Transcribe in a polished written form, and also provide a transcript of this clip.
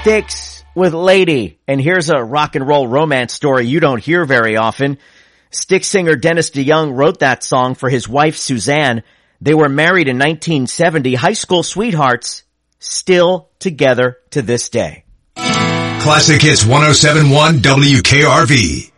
Styx with Lady. And here's a rock and roll romance story you don't hear very often. Styx singer Dennis DeYoung wrote that song for his wife Suzanne. They were married in 1970, high school sweethearts, still together to this day. Classic Hits 107.1 WKRV.